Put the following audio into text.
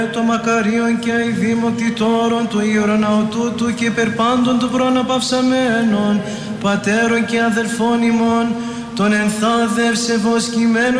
Το μακαρίον και αηδήμοκτητόρων του Ιεροναωτού του και υπερπάντων του προναπαυσαμένων πατέρων και αδελφών ημών, των ενθάδευσε βοσκημένων